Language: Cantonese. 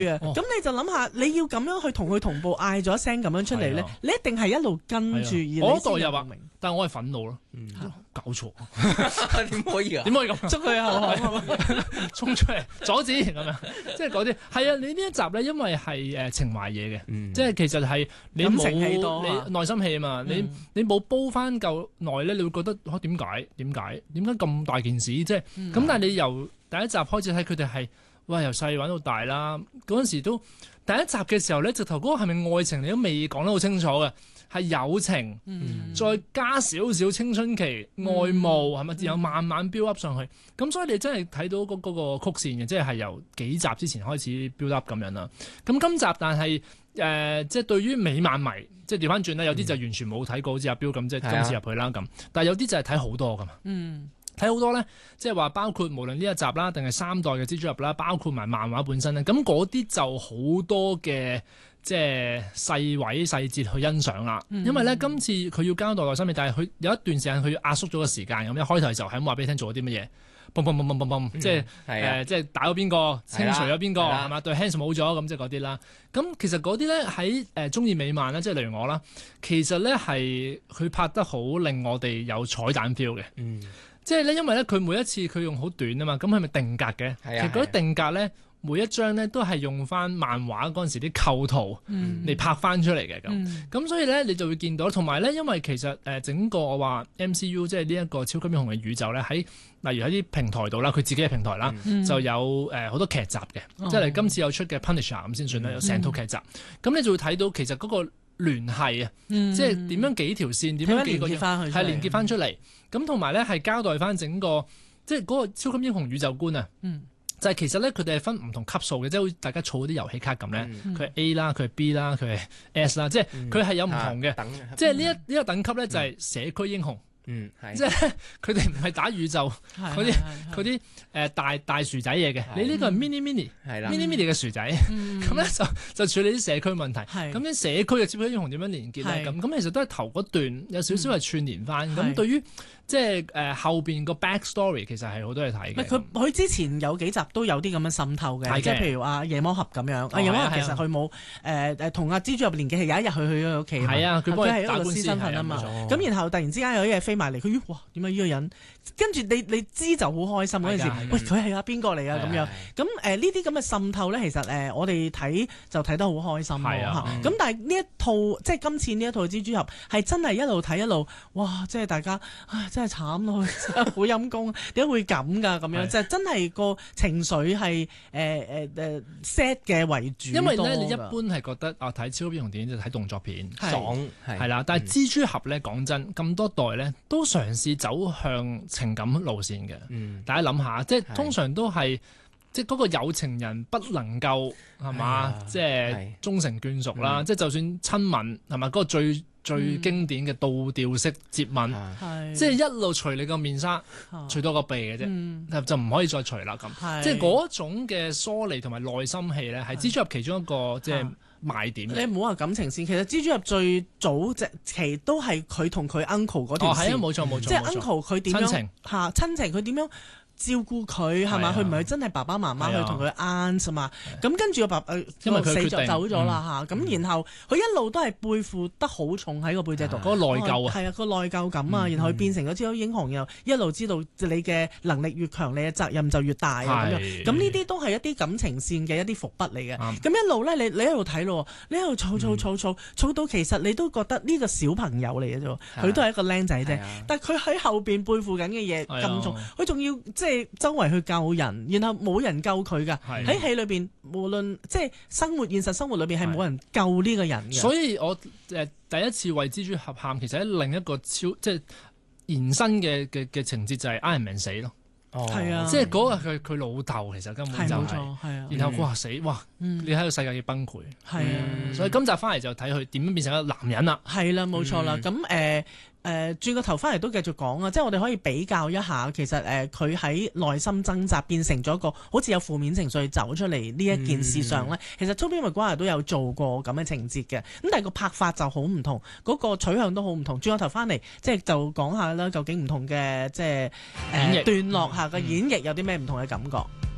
咁你就諗下，你要咁樣去同佢同步嗌咗一聲咁樣出嚟咧，你一定係一路跟住，而你先有共鳴。 但係我係憤怒咯，搞錯， 點可以啊？ 點可以咁捉佢後巷， 衝出嚟阻止咁樣，即係嗰啲係啊！你呢一集咧，因為係情懷嘢嘅，即係其實係你冇你內心戲啊嘛，你冇煲翻夠耐咧，你會覺得點解咁大件事？即係咁，但係你由第一集開始睇佢哋係。哇！由細玩到大啦，嗰陣時都第一集嘅時候咧，直頭嗰個係咪愛情你都未講得好清楚嘅，係友情，再加少少青春期愛慕係咪？然後慢慢 build up 上去，咁所以你真係睇到嗰個曲線嘅，即係由幾集之前開始 build up 咁樣啦。咁今集但係即係對於美漫迷，即係調翻轉啦，有啲就完全冇睇過，好似阿標咁，即係今次入去啦咁。但係有啲就係睇好多噶嘛。睇好多咧，即係話包括無論呢一集啦，定係3代嘅蜘蛛俠啦，包括埋漫畫本身咧，咁嗰啲就好多嘅即係細位細節去欣賞啦。因為咧今次佢要交代內心嘅，但係佢有一段時間佢要壓縮咗個時間咁，一開頭就係咁話俾你聽做咗啲乜嘢，嘣，即係打咗邊個，清除咗邊個係嘛？對 Hands 冇咗咁，即係嗰啲啦。咁其實嗰啲咧喺中意美漫咧，即係例如我啦，其實咧係佢拍得好令我哋有彩蛋 feel 嘅。即係咧，因為咧佢每一次佢用好短啊嘛，咁係咪定格嘅？其實嗰啲定格咧，每一張咧都係用翻漫畫嗰陣時啲構圖嚟拍翻出嚟嘅咁。所以咧你就會見到，同埋咧，因為其實整個我話 MCU 即係呢一個超級英雄嘅宇宙咧，例如喺啲平台度啦，佢自己嘅平台啦，就有好多劇集嘅，即係今次有出嘅 Punisher 咁先算啦，有成套劇集。咁你就會睇到其實嗰個聯繫啊，即係點樣幾條線，點樣幾個係連結翻出嚟。咁同埋咧係交代翻整個即係嗰個超級英雄宇宙觀啊，就係其實咧佢哋係分唔同級數嘅，即係好似大家儲嗰啲遊戲卡咁咧，佢係 A 啦，佢係 B 啦，佢係 S 啦，即係佢係有唔同嘅，即係呢個等級咧就係社區英雄。即係佢哋唔係打宇宙嗰啲大薯仔嘢嘅，你呢個係 mini 嘅薯仔，咁咧就處理啲社區問題。咁啲社區嘅超級英雄點樣連結咧？咁其實都係頭嗰段有少少係串連翻。咁對於即係後邊個 back story 其實係好多嘢睇嘅。 佢之前有幾集都有啲咁樣滲透嘅，即係譬如話夜魔俠咁樣。夜魔俠其實佢冇同阿蜘蛛俠連結，係有一日去佢屋企。 係啊，佢係一個律師身份啊嘛。咁然後突然之間有啲嘢飛埋嚟，佢哇點解呢個人？跟住你知就好開心嗰陣時，喂佢係邊個嚟啊咁樣？咁呢啲咁嘅滲透咧，其實我哋睇就睇得好開心咯嚇。咁但係呢一套即係今次呢一套蜘蛛俠係真係一路睇一路，哇！即係大家真係慘咯，好陰公，點解會咁㗎？咁樣就真係個情緒係sad 嘅為主。 因為咧，你一般係覺得睇超級英雄電影就睇動作片爽係啦，但係蜘蛛俠咧講真咁多代咧都嘗試走向情感路線嘅。大家諗下，即係通常都係即係嗰個有情人不能夠係嘛，即係終成眷屬啦。即係就算親吻係嘛，嗰個最經典嘅倒吊式接吻，即係一路除你個面紗，除到個鼻嘅啫，就唔可以再除啦咁。即係嗰種嘅疏離同埋內心戲咧，係蜘蛛俠其中一個即係賣點。 你唔好話感情線，其實蜘蛛俠最早期都係佢同佢 uncle 嗰條線。 係啊，冇錯， 即係 uncle 佢點樣親情，佢點樣照顧佢係嘛？佢唔係真係爸爸媽媽去同佢 aunt 嘛？咁跟住個爸爸因為佢死咗走咗啦嚇，咁然後佢一路都係背負得好重喺個背脊度， 嗰個內疚啊， 係啊個內疚感啊，然後佢變成咗超級英雄，又一路知道你嘅能力越強，你嘅責任就越大啊咁樣。咁呢啲都係一啲感情線嘅一啲伏筆嚟嘅。咁一路咧，你一路睇咯，你一路儲到其實你都覺得呢個小朋友嚟嘅啫，佢都係一個僆仔啫。但係佢喺後邊背負緊嘅嘢咁重，佢仲要即係周圍去救人，然後冇人救佢㗎。喺戲裏邊，無論即係現實生活裏邊係冇人救呢個人嘅。 所以我第一次為蜘蛛俠喊，其實喺另一個即係延伸嘅情節就係 Iron Man 死咯。 係啊， 即係嗰個佢老豆其實根本就係，然後哇死哇，你喺個世界要崩潰。係啊，所以今集翻嚟就睇佢點樣變成一個男人啦。係啦，冇錯啦。咁轉個頭翻嚟都繼續講啊，即係我哋可以比較一下，其實佢喺內心掙扎變成咗一個好似有負面情緒走出嚟呢一件事上咧，其實 Tobey Maguire 都有做過咁嘅情節嘅，咁但係個拍法就好唔同，嗰個取向都好唔同。轉個頭翻嚟，即係就講下啦，究竟唔同嘅即係段落下嘅演繹有啲咩唔同嘅感覺。